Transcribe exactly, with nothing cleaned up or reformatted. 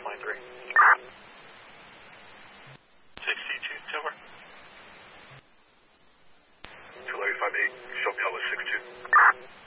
Line three. sixty-two, Silver. two eight five eight, show me L S six two.